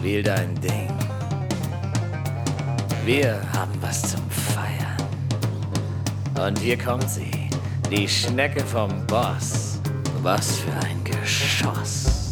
spiel dein Ding. Wir haben was zum Feiern. Und hier kommt sie, die Schnecke vom Boss. Was für ein Geschoss.